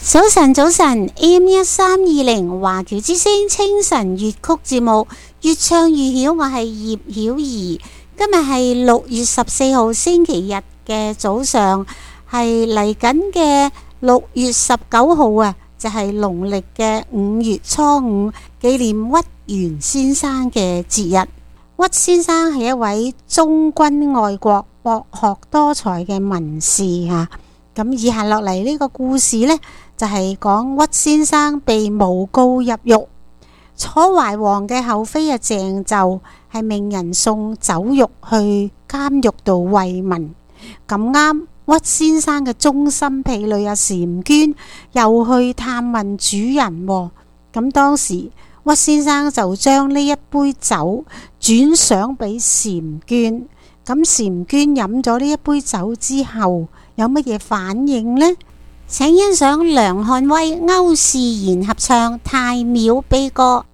早晨，早晨 AM1320 華僑之聲清晨粵曲節目，越唱越曉。我係葉曉儀。今日係6月14號星期日嘅早上，係嚟緊嘅6月19號啊，就係農曆嘅5月初5，紀念屈原先生嘅節日。屈先生係一位忠君愛國、博學多才嘅文士啊。咁以下落嚟呢個故事呢，就係講屈先生被誣告入獄，楚懷王嘅后妃鄭紂係命人送酒肉去監獄度慰問。咁啱屈先生嘅忠心婢女嬋娟又去探問主人，咁當時屈先生就將呢一杯酒轉賞俾嬋娟。咁嬋娟飲咗呢一杯酒之後有乜嘢反應呢？請欣賞梁漢威、歐仕賢合唱《太廟悲歌》。